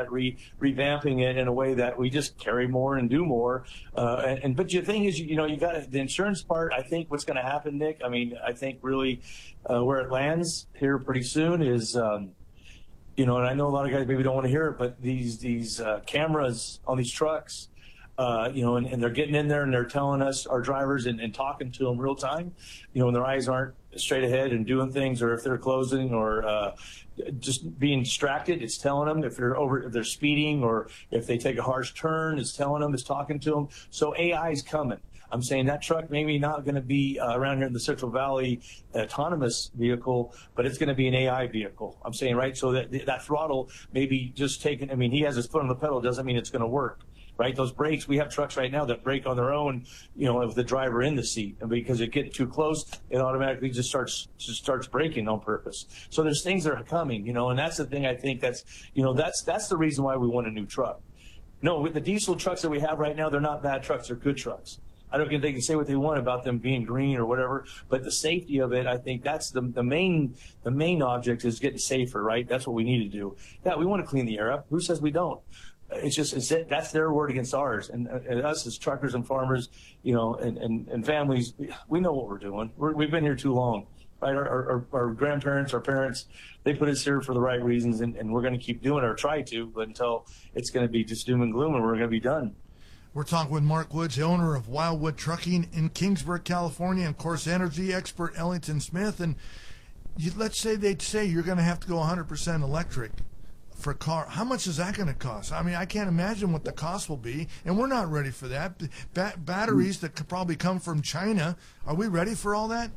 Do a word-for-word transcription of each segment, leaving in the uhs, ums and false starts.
at re, revamping it in a way that we just carry more and do more. Uh, and, and but the thing is, you know, you got the insurance part. I think what's going to happen, Nick. I mean, I think really uh, where it lands here pretty soon is. Um, You know, and I know a lot of guys maybe don't want to hear it, but these these uh, cameras on these trucks, uh, you know, and, and they're getting in there and they're telling us, our drivers, and, and talking to them real time, you know, when their eyes aren't straight ahead and doing things, or if they're closing or uh, just being distracted, it's telling them. If they're over, if they're speeding, or if they take a harsh turn, it's telling them, it's talking to them. So A I is coming. I'm saying that truck maybe not going to be uh, around here in the Central Valley autonomous vehicle, but it's going to be an A I vehicle. I'm saying, right? So that that throttle maybe just taking, I mean, he has his foot on the pedal, doesn't mean it's going to work, right? Those brakes, we have trucks right now that brake on their own, you know, with the driver in the seat. And because it gets too close, it automatically just starts just starts braking on purpose. So there's things that are coming, you know, and that's the thing I think that's, you know, that's that's the reason why we want a new truck. No, with the diesel trucks that we have right now, they're not bad trucks, they're good trucks. I don't think they can say what they want about them being green or whatever, but the safety of it, I think that's the the main the main object is getting safer, right? That's what we need to do. Yeah, we want to clean the air up. Who says we don't? It's just it's it, that's their word against ours, and, and us as truckers and farmers, you know, and and, and families, we know what we're doing. We're, we've been here too long, right? Our, our, our grandparents, our parents, they put us here for the right reasons, and, and we're going to keep doing it or try to, but until it's going to be just doom and gloom, and we're going to be done. We're talking with Mark Woods, the owner of Wildwood Trucking in Kingsburg, California, and, of course, energy expert Ellington Smith. And you, let's say they'd say you're going to have to go one hundred percent electric for a car. How much is that going to cost? I mean, I can't imagine what the cost will be, and we're not ready for that. Ba- batteries that could probably come from China, are we ready for all that?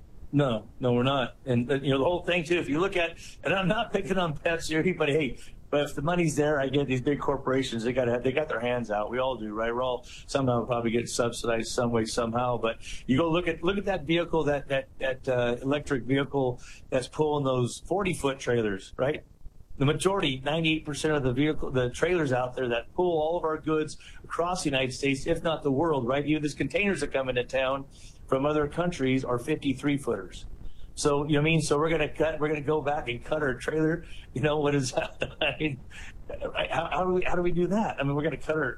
No, no, we're not. And, you know, the whole thing, too, if you look at, and I'm not picking on Pepsi or anybody, hey, but if the money's there, I get these big corporations, they got they got their hands out. We all do, right? We're all somehow probably getting subsidized some way, somehow. But you go look at look at that vehicle, that that that uh, electric vehicle that's pulling those forty foot trailers, right? The majority, ninety-eight percent of the vehicle, the trailers out there that pull all of our goods across the United States, if not the world, right? Even these containers that come into town from other countries are fifty-three footers. So, you know what I mean? So we're going to cut, we're going to go back and cut our trailer. You know, what is that? I mean, how, how do we, how do we do that? I mean, we're going to cut our,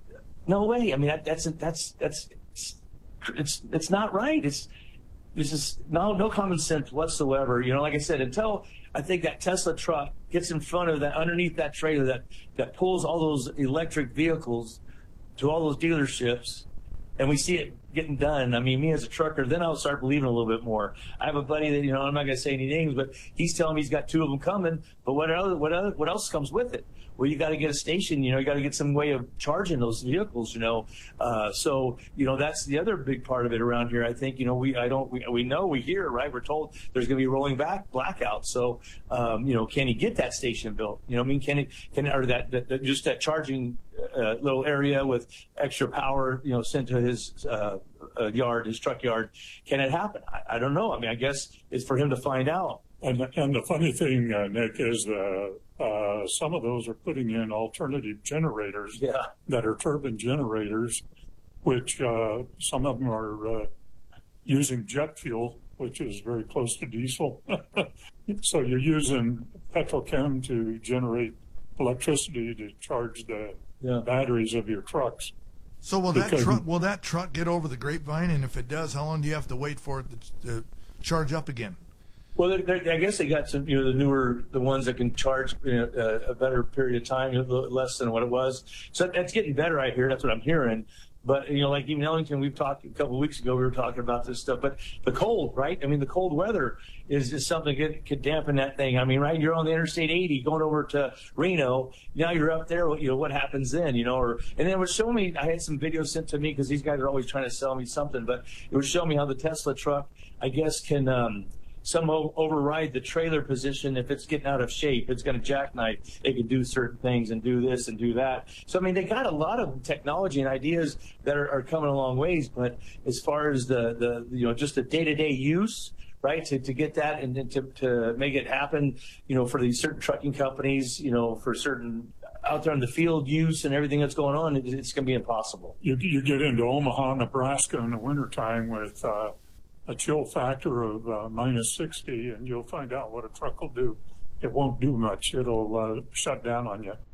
no way. I mean, that, that's, that's, that's, it's, it's, it's not right. It's, this is no, no common sense whatsoever. You know, like I said, until I think that Tesla truck gets in front of that, underneath that trailer that, that pulls all those electric vehicles to all those dealerships, and we see it getting done. I mean, me as a trucker, then I'll start believing a little bit more. I have a buddy that, you know, I'm not going to say any names, but he's telling me he's got two of them coming. But what other, what other, what else comes with it? Well, you got to get a station. You know, you got to get some way of charging those vehicles. You know, uh, so you know that's the other big part of it around here. I think you know we I don't we, we know we hear right. We're told there's going to be rolling back blackouts. So um, you know, can he get that station built? You know, I mean, can he can or that, that, that just that charging uh, little area with extra power, you know, sent to his uh, uh, yard, his truck yard? Can it happen? I, I don't know. I mean, I guess it's for him to find out. And, and the funny thing, uh, Nick, is uh, uh, some of those are putting in alternative generators yeah. that are turbine generators, which uh, some of them are uh, using jet fuel, which is very close to diesel. So you're using petrochem to generate electricity to charge the yeah. batteries of your trucks. So will that truck will that truck get over the grapevine? And if it does, how long do you have to wait for it to, to charge up again? Well, they're, they're, I guess they got some, you know, the newer, the ones that can charge you know, uh, a better period of time, a little less than what it was. So that's getting better, I hear. That's what I'm hearing. But, you know, like even Ellington, we've talked a couple of weeks ago, we were talking about this stuff. But the cold, right? I mean, the cold weather is, is something that could dampen that thing. I mean, right? You're on the Interstate eighty going over to Reno. Now you're up there. You know, what happens then, you know? Or And then it was showing me, I had some videos sent to me because these guys are always trying to sell me something. But it was showing me how the Tesla truck, I guess, can um, – some override the trailer position. If it's getting out of shape, it's going to jackknife. They can do certain things and do this and do that. So, I mean, they got a lot of technology and ideas that are, are coming a long ways. But as far as the, the you know, just the day-to-day use, right, to, to get that and, and to, to make it happen, you know, for these certain trucking companies, you know, for certain out there in the field use and everything that's going on, it, it's going to be impossible. You, you get into Omaha, Nebraska in the wintertime with uh, a chill factor of uh, minus sixty, and you'll find out what a truck will do. It won't do much. It'll uh, shut down on you.